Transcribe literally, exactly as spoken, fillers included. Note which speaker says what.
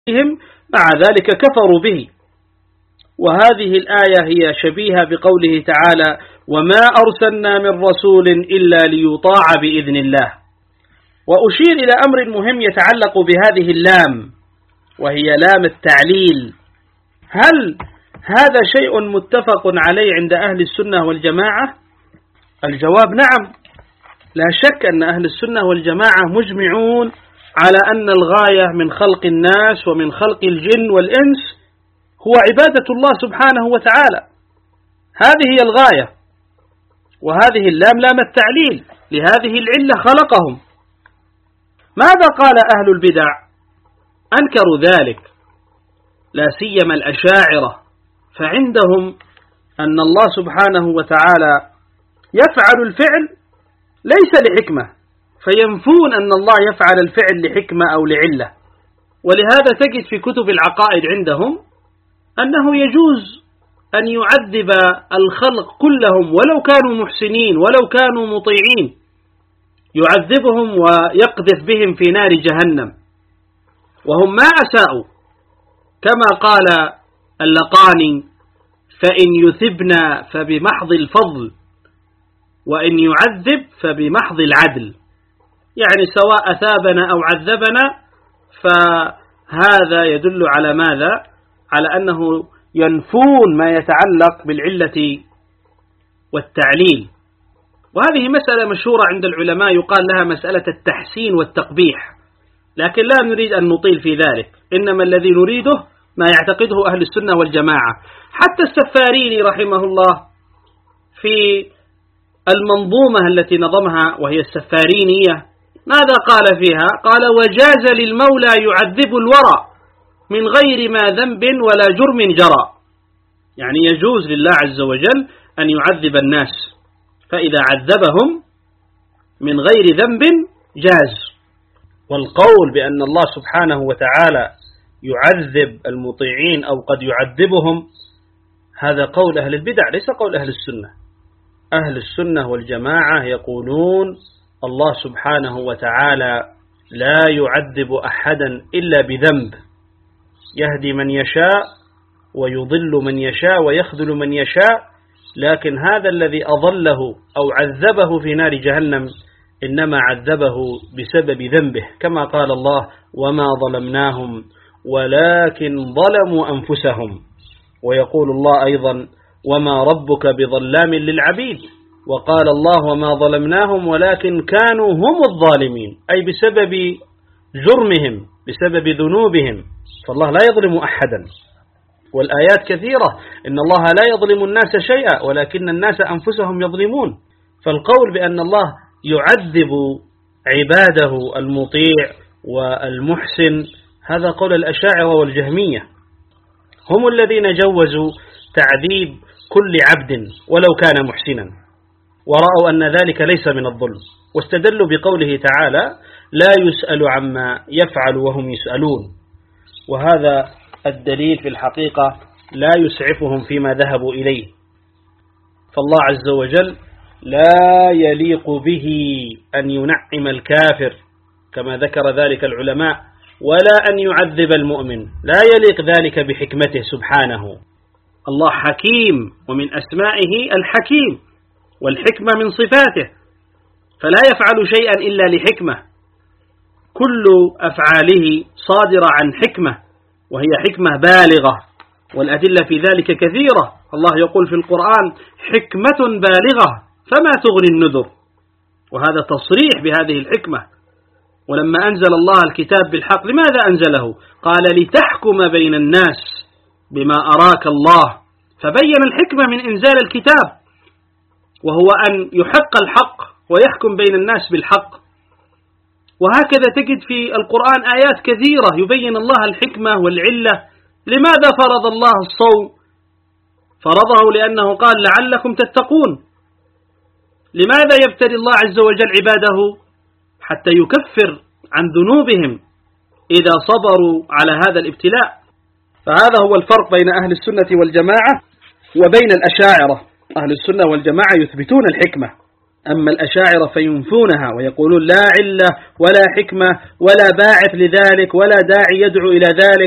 Speaker 1: مع ذلك كفروا به. وهذه الآية هي شبيهة بقوله تعالى: وما أرسلنا من رسول إلا ليطاع بإذن الله. وأشير إلى أمر مهم يتعلق بهذه اللام، وهي لام التعليل. هل هذا شيء متفق عليه عند أهل السنة والجماعة؟ الجواب نعم، لا شك أن أهل السنة والجماعة مجمعون على أن الغاية من خلق الناس ومن خلق الجن والإنس هو عبادة الله سبحانه وتعالى. هذه هي الغاية، وهذه اللام لام التعليل، لهذه العلة خلقهم. ماذا قال أهل البدع؟ أنكروا ذلك، لا سيما الأشاعرة، فعندهم أن الله سبحانه وتعالى يفعل الفعل ليس لحكمة، فينفون أن الله يفعل الفعل لحكمة أو لعلة. ولهذا تجد في كتب العقائد عندهم أنه يجوز أن يعذب الخلق كلهم ولو كانوا محسنين ولو كانوا مطيعين، يعذبهم ويقذف بهم في نار جهنم وهم ما أساءوا، كما قال اللقاني: فإن يثبنا فبمحض الفضل وإن يعذب فبمحض العدل. يعني سواء أثابنا أو عذبنا، فهذا يدل على ماذا؟ على أنه ينفون ما يتعلق بالعلة والتعليل. وهذه مسألة مشهورة عند العلماء يقال لها مسألة التحسين والتقبيح، لكن لا نريد أن نطيل في ذلك، إنما الذي نريده ما يعتقده أهل السنة والجماعة. حتى السفاريني رحمه الله في المنظومة التي نظمها وهي السفارينية ماذا قال فيها؟ قال: وجاز للمولى يعذب الورى من غير ما ذنب ولا جرم جرى. يعني يجوز لله عز وجل أن يعذب الناس، فإذا عذبهم من غير ذنب جاز. والقول بأن الله سبحانه وتعالى يعذب المطيعين أو قد يعذبهم هذا قول أهل البدع، ليس قول أهل السنة. أهل السنة والجماعة يقولون الله سبحانه وتعالى لا يعذب أحدا إلا بذنب، يهدي من يشاء ويضل من يشاء ويخذل من يشاء، لكن هذا الذي أضله أو عذبه في نار جهنم إنما عذبه بسبب ذنبه، كما قال الله: وما ظلمناهم ولكن ظلموا أنفسهم. ويقول الله أيضا: وما ربك بظلام للعبيد. وقال الله: وما ظلمناهم ولكن كانوا هم الظالمين، أي بسبب جرمهم، بسبب ذنوبهم، فالله لا يظلم أحدا. والآيات كثيرة: إن الله لا يظلم الناس شيئا ولكن الناس أنفسهم يظلمون. فالقول بأن الله يعذب عباده المطيع والمحسن هذا قول الأشاعرة والجهمية، هم الذين جوزوا تعذيب كل عبد ولو كان محسنا، ورأوا أن ذلك ليس من الظلم، واستدلوا بقوله تعالى: لا يسأل عما يفعل وهم يسألون. وهذا الدليل في الحقيقة لا يسعفهم فيما ذهبوا إليه، فالله عز وجل لا يليق به أن ينعم الكافر كما ذكر ذلك العلماء، ولا أن يعذب المؤمن، لا يليق ذلك بحكمته سبحانه. الله حكيم، ومن أسمائه الحكيم، والحكمة من صفاته، فلا يفعل شيئا إلا لحكمة، كل أفعاله صادرة عن حكمة، وهي حكمة بالغة، والأدلة في ذلك كثيرة. الله يقول في القرآن: حكمة بالغة فما تغني النذر، وهذا تصريح بهذه الحكمة. ولما أنزل الله الكتاب بالحق لماذا أنزله؟ قال: لتحكم بين الناس بما أراك الله، فبين الحكمة من إنزال الكتاب، وهو أن يحق الحق ويحكم بين الناس بالحق. وهكذا تجد في القرآن آيات كثيرة يبين الله الحكمة والعلة. لماذا فرض الله الصوم؟ فرضه لأنه قال: لعلكم تتقون. لماذا يبتلي الله عز وجل عباده؟ حتى يكفر عن ذنوبهم إذا صبروا على هذا الابتلاء. فهذا هو الفرق بين أهل السنة والجماعة وبين الأشاعرة. أهل السنة والجماعة يثبتون الحكمة، أما الأشاعرة فينفونها ويقولون لا علة ولا حكمة ولا باعث لذلك ولا داعي يدعو إلى ذلك.